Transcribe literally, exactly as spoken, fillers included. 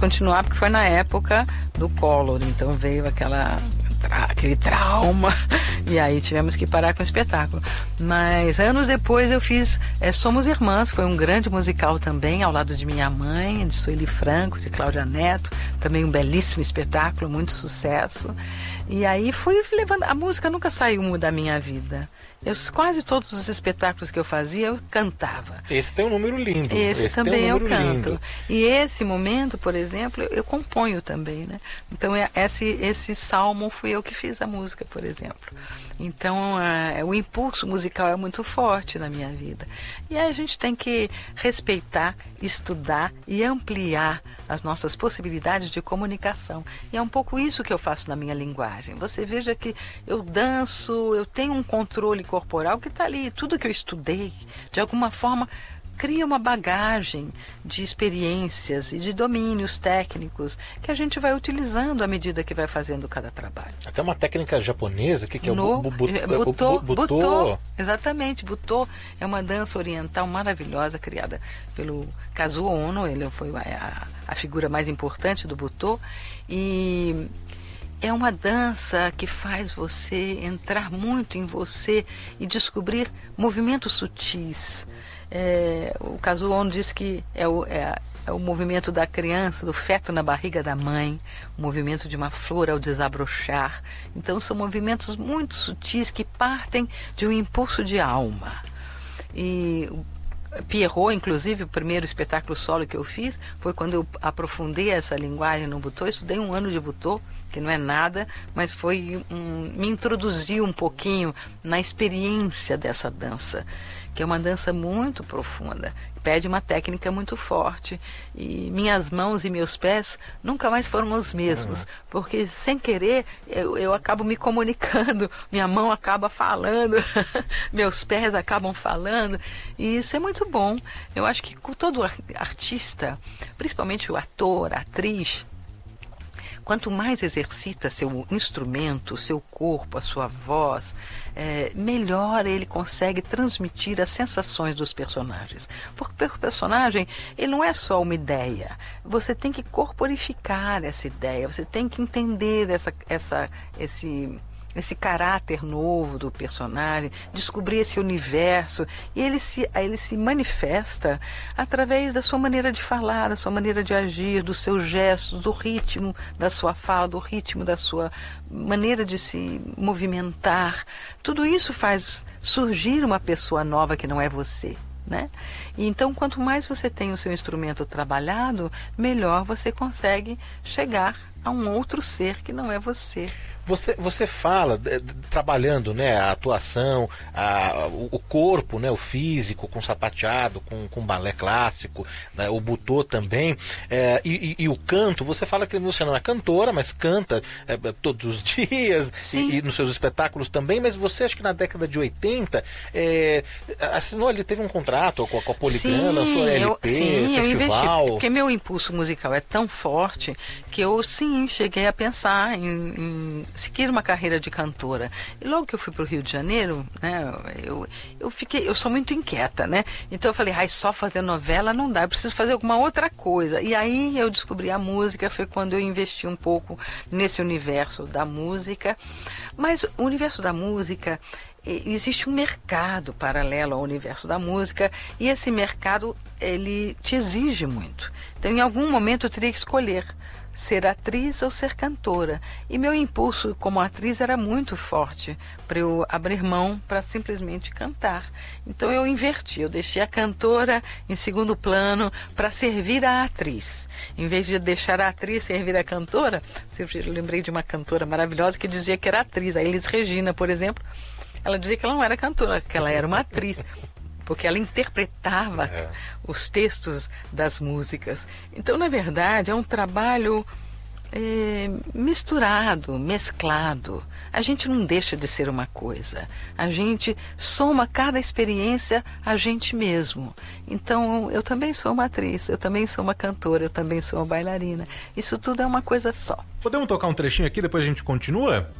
continuar porque foi na época do Collor, então veio aquela, aquele trauma e aí tivemos que parar com o espetáculo. Mas anos depois eu fiz é, Somos Irmãs, foi um grande musical também, ao lado de minha mãe, de Sueli Franco, de Cláudia Neto, também um belíssimo espetáculo, muito sucesso. E aí fui levando, a música nunca saiu da minha vida. Eu, quase todos os espetáculos que eu fazia, eu cantava. Esse tem um número lindo. Esse, esse também um eu canto. Lindo. E esse momento, por exemplo, eu componho também, né? Então, esse, esse salmo fui eu que fiz a música, por exemplo. Então, a, o impulso musical é muito forte na minha vida. E aí a gente tem que respeitar, estudar e ampliar as nossas possibilidades de comunicação. E é um pouco isso que eu faço na minha linguagem. Você veja que eu danço, eu tenho um controle corporal que está ali. Tudo que eu estudei, de alguma forma, cria uma bagagem de experiências e de domínios técnicos que a gente vai utilizando à medida que vai fazendo cada trabalho. Até uma técnica japonesa, que, que é no, o bu, bu, butô, bu, butô. butô. Exatamente, butô é uma dança oriental maravilhosa criada pelo Kazuo Ono, ele foi a, a figura mais importante do butô, e é uma dança que faz você entrar muito em você e descobrir movimentos sutis. É, o Kazuo Ono diz que é o, é, é o movimento da criança, do feto na barriga da mãe, o movimento de uma flor ao desabrochar. Então são movimentos muito sutis que partem de um impulso de alma. E Pierrot, inclusive, o primeiro espetáculo solo que eu fiz foi quando eu aprofundei essa linguagem no butô. Eu estudei um ano de butô, que não é nada, mas foi um, me introduziu um pouquinho na experiência dessa dança, que é uma dança muito profunda, pede uma técnica muito forte, e minhas mãos e meus pés nunca mais foram os mesmos, porque sem querer eu, eu acabo me comunicando, minha mão acaba falando, meus pés acabam falando, e isso é muito bom. Eu acho que todo artista, principalmente o ator, a atriz, quanto mais exercita seu instrumento, seu corpo, a sua voz, é, melhor ele consegue transmitir as sensações dos personagens. Porque o personagem, ele não é só uma ideia. Você tem que corporificar essa ideia, você tem que entender essa, essa, esse... esse caráter novo do personagem, descobrir esse universo, e ele se, ele se manifesta através da sua maneira de falar, da sua maneira de agir, dos seus gestos, do ritmo da sua fala, do ritmo da sua maneira de se movimentar. Tudo isso faz surgir uma pessoa nova que não é você, né? E então, quanto mais você tem o seu instrumento trabalhado, melhor você consegue chegar a um outro ser que não é você. Você, você fala, de, de, trabalhando, né, a atuação, a, o, o corpo, né, o físico, com sapateado, com, com balé clássico, né, o butô também, é, e, e, e o canto. Você fala que você não é cantora, mas canta é, todos os dias e, e nos seus espetáculos também, mas você, acho que na década de oitenta, é, assinou ali, teve um contrato com a, com a Poligrama, lançou L P, eu, sim, festival. Eu investi, porque meu impulso musical é tão forte que eu, sim, cheguei a pensar em, em seguir uma carreira de cantora. E logo que eu fui para o Rio de Janeiro, né, eu, eu fiquei, eu sou muito inquieta, né? Então eu falei, ai, só fazer novela não dá, eu preciso fazer alguma outra coisa. E aí eu descobri a música, foi quando eu investi um pouco nesse universo da música. Mas o universo da música, existe um mercado paralelo ao universo da música, e esse mercado, ele te exige muito. Então, em algum momento eu teria que escolher ser atriz ou ser cantora. E meu impulso como atriz era muito forte para eu abrir mão para simplesmente cantar. Então eu inverti, eu deixei a cantora em segundo plano para servir a atriz. Em vez de deixar a atriz servir a cantora, eu lembrei de uma cantora maravilhosa que dizia que era atriz, a Elis Regina, por exemplo. Ela dizia que ela não era cantora, que ela era uma atriz, porque ela interpretava é. os textos das músicas. Então, na verdade, é um trabalho é, misturado, mesclado. A gente não deixa de ser uma coisa. A gente soma cada experiência a gente mesmo. Então, eu também sou uma atriz, eu também sou uma cantora, eu também sou uma bailarina. Isso tudo é uma coisa só. Podemos tocar um trechinho aqui, depois a gente continua?